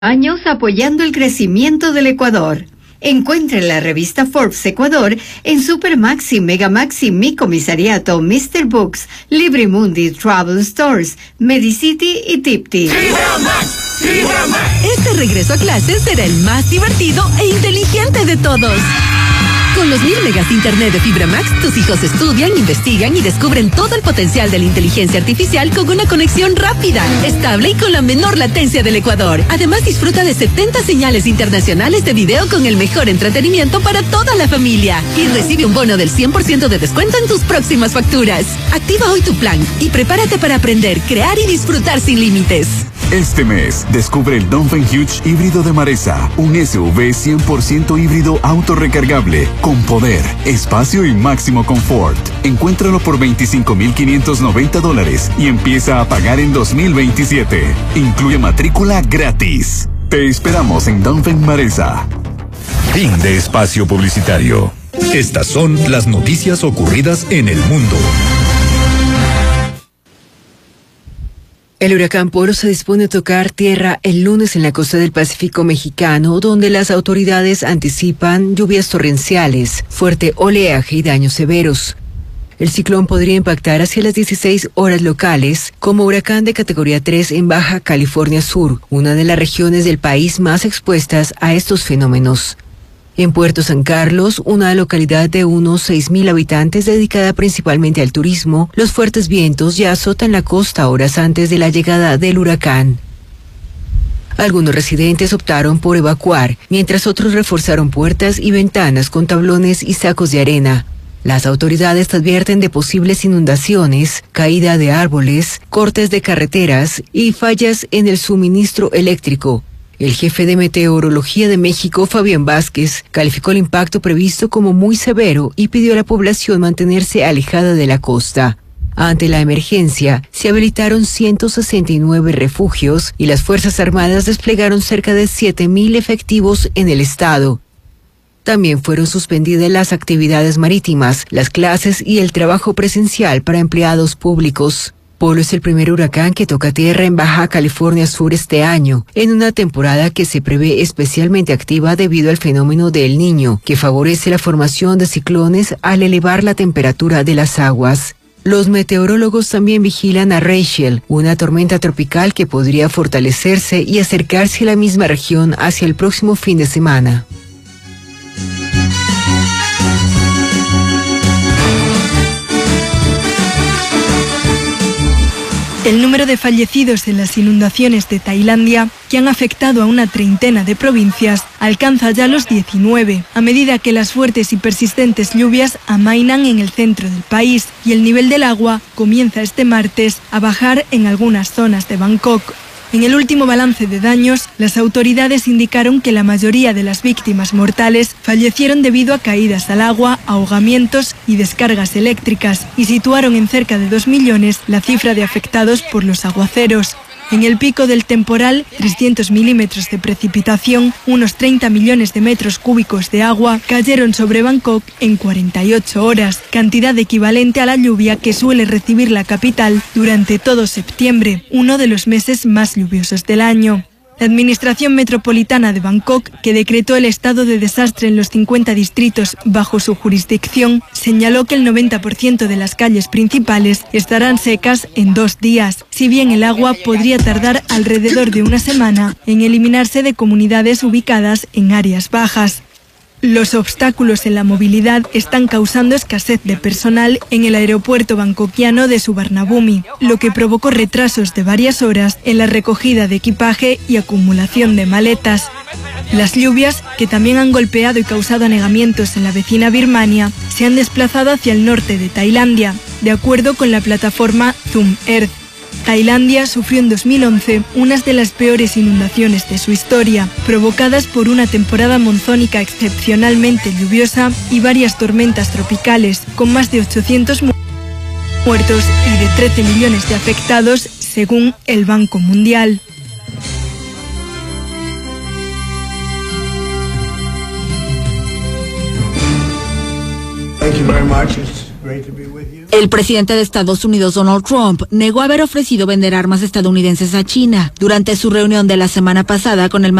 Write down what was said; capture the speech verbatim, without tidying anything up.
Años apoyando el crecimiento del Ecuador. Encuentre la revista Forbes Ecuador en Supermaxi, Megamaxi, Mi Comisariato, mister Books, Librimundi, Travel Stores, Medicity y Tipti. Este regreso a clases será el más divertido e inteligente de todos. Con los mil megas de internet de Fibra Max, tus hijos estudian, investigan y descubren todo el potencial de la inteligencia artificial con una conexión rápida, estable y con la menor latencia del Ecuador. Además, disfruta de setenta señales internacionales de video con el mejor entretenimiento para toda la familia. Y recibe un bono del cien por ciento de descuento en tus próximas facturas. Activa hoy tu plan y prepárate para aprender, crear y disfrutar sin límites. Este mes, descubre el Dongfeng Huge híbrido de Maresa, un S U V cien por ciento híbrido autorrecargable, con poder, espacio y máximo confort. Encuéntralo por veinticinco mil quinientos noventa dólares y empieza a pagar en dos mil veintisiete. Incluye matrícula gratis. Te esperamos en Dongfeng Maresa. Fin de espacio publicitario. Estas son las noticias ocurridas en el mundo. El huracán Polo se dispone a tocar tierra el lunes en la costa del Pacífico mexicano, donde las autoridades anticipan lluvias torrenciales, fuerte oleaje y daños severos. El ciclón podría impactar hacia las dieciséis horas locales como huracán de categoría tres en Baja California Sur, una de las regiones del país más expuestas a estos fenómenos. En Puerto San Carlos, una localidad de unos seis mil habitantes dedicada principalmente al turismo, los fuertes vientos ya azotan la costa horas antes de la llegada del huracán. Algunos residentes optaron por evacuar, mientras otros reforzaron puertas y ventanas con tablones y sacos de arena. Las autoridades advierten de posibles inundaciones, caída de árboles, cortes de carreteras y fallas en el suministro eléctrico. El jefe de Meteorología de México, Fabián Vázquez, calificó el impacto previsto como muy severo y pidió a la población mantenerse alejada de la costa. Ante la emergencia, se habilitaron ciento sesenta y nueve refugios y las Fuerzas Armadas desplegaron cerca de siete mil efectivos en el estado. También fueron suspendidas las actividades marítimas, las clases y el trabajo presencial para empleados públicos. Polo es el primer huracán que toca tierra en Baja California Sur este año, en una temporada que se prevé especialmente activa debido al fenómeno de El Niño, que favorece la formación de ciclones al elevar la temperatura de las aguas. Los meteorólogos también vigilan a Rachel, una tormenta tropical que podría fortalecerse y acercarse a la misma región hacia el próximo fin de semana. El número de fallecidos en las inundaciones de Tailandia, que han afectado a una treintena de provincias, alcanza ya los diecinueve, a medida que las fuertes y persistentes lluvias amainan en el centro del país y el nivel del agua comienza este martes a bajar en algunas zonas de Bangkok. En el último balance de daños, las autoridades indicaron que la mayoría de las víctimas mortales fallecieron debido a caídas al agua, ahogamientos y descargas eléctricas, y situaron en cerca de dos millones la cifra de afectados por los aguaceros. En el pico del temporal, trescientos milímetros de precipitación, unos treinta millones de metros cúbicos de agua, cayeron sobre Bangkok en cuarenta y ocho horas, cantidad equivalente a la lluvia que suele recibir la capital durante todo septiembre, uno de los meses más lluviosos del año. La Administración Metropolitana de Bangkok, que decretó el estado de desastre en los cincuenta distritos bajo su jurisdicción, señaló que el noventa por ciento de las calles principales estarán secas en dos días, si bien el agua podría tardar alrededor de una semana en eliminarse de comunidades ubicadas en áreas bajas. Los obstáculos en la movilidad están causando escasez de personal en el aeropuerto bangkokiano de Suvarnabhumi, lo que provocó retrasos de varias horas en la recogida de equipaje y acumulación de maletas. Las lluvias, que también han golpeado y causado anegamientos en la vecina Birmania, se han desplazado hacia el norte de Tailandia, de acuerdo con la plataforma Zoom Earth. Tailandia sufrió en dos mil once unas de las peores inundaciones de su historia, provocadas por una temporada monzónica excepcionalmente lluviosa y varias tormentas tropicales, con más de ochocientos muertos y de trece millones de afectados, según el Banco Mundial. Thank you very much. It's great to be with you. El presidente de Estados Unidos, Donald Trump, negó haber ofrecido vender armas estadounidenses a China durante su reunión de la semana pasada con el